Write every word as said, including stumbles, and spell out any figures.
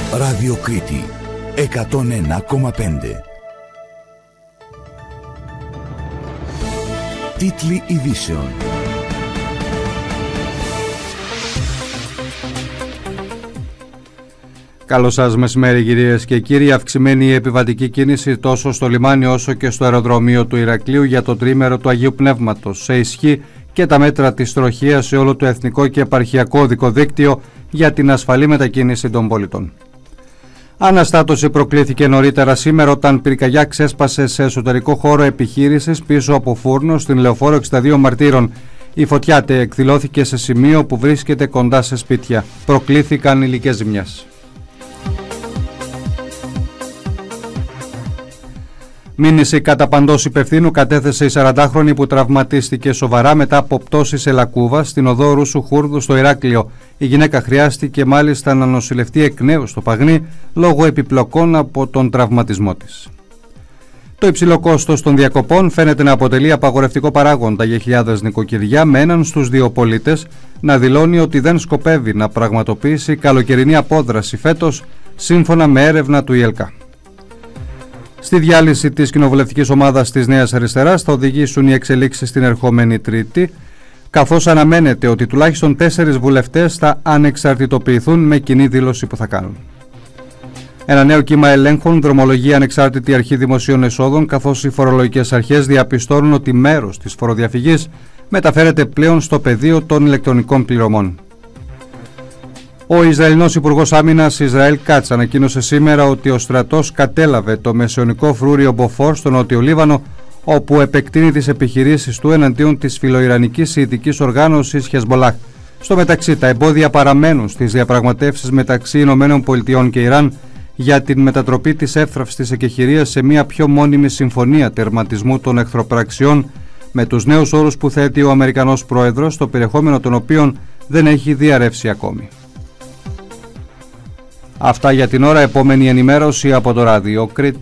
Ράδιο Κρήτη εκατόν ένα κόμμα πέντε. Τίτλοι ειδήσεων. Καλό σας μεσημέρι κυρίες και κύριοι. Αυξημένη η επιβατική κίνηση τόσο στο λιμάνι όσο και στο αεροδρομίο του Ηρακλείου για το τρίμερο του Αγίου Πνεύματος. Σε ισχύ και τα μέτρα της τροχίας σε όλο το εθνικό και επαρχιακό οδικό δίκτυο για την ασφαλή μετακίνηση των πολιτών. Αναστάτωση προκλήθηκε νωρίτερα σήμερα όταν πυρκαγιά ξέσπασε σε εσωτερικό χώρο επιχείρησης πίσω από φούρνο στην Λεωφόρο εξήντα δύο Μαρτύρων. Η φωτιά εκδηλώθηκε σε σημείο που βρίσκεται κοντά σε σπίτια. Προκλήθηκαν υλικές ζημιές. Μήνυση κατά παντός υπευθύνου κατέθεσε η σαραντάχρονη που τραυματίστηκε σοβαρά μετά από πτώση σε λακκούβα στην οδό Ρούσου Χούρδου στο Ηράκλειο. Η γυναίκα χρειάστηκε μάλιστα να νοσηλευτεί εκ νέου στο Παγνί λόγω επιπλοκών από τον τραυματισμό της. Το υψηλό κόστος των διακοπών φαίνεται να αποτελεί απαγορευτικό παράγοντα για χιλιάδες νοικοκυριά, με έναν στους δύο πολίτες να δηλώνει ότι δεν σκοπεύει να πραγματοποιήσει καλοκαιρινή απόδραση φέτος, σύμφωνα με έρευνα του ΙΕΛΚΑ. Στη διάλυση της κοινοβουλευτικής ομάδας της Νέας Αριστεράς θα οδηγήσουν οι εξελίξεις την ερχόμενη Τρίτη, καθώς αναμένεται ότι τουλάχιστον τέσσερις βουλευτές θα ανεξαρτητοποιηθούν με κοινή δήλωση που θα κάνουν. Ένα νέο κύμα ελέγχων δρομολογεί ανεξάρτητη αρχή δημοσίων εσόδων, καθώς οι φορολογικές αρχές διαπιστώνουν ότι μέρος της φοροδιαφυγής μεταφέρεται πλέον στο πεδίο των ηλεκτρονικών πληρωμών. Ο Ισραηλινός Υπουργός Άμυνας Ισραήλ Κάτς ανακοίνωσε σήμερα ότι ο στρατός κατέλαβε το μεσαιωνικό φρούριο Μποφόρ στο Νότιο Λίβανο, όπου επεκτείνει τις επιχειρήσεις του εναντίον της φιλοϊρανικής ιητικής οργάνωσης Χεσμολάχ. Στο μεταξύ, τα εμπόδια παραμένουν στις διαπραγματεύσεις μεταξύ Ηνωμένων Πολιτειών και Ιράν για την μετατροπή της εύθραυστης εκεχηρίας σε μια πιο μόνιμη συμφωνία τερματισμού των εχθροπραξιών, με τους νέους όρους που θέτει ο Αμερικανός Πρόεδρος, το περιεχόμενο των οποίων δεν έχει διαρρεύσει ακόμη. Αυτά για την ώρα. Επόμενη ενημέρωση από το Ράδιο Κρήτη.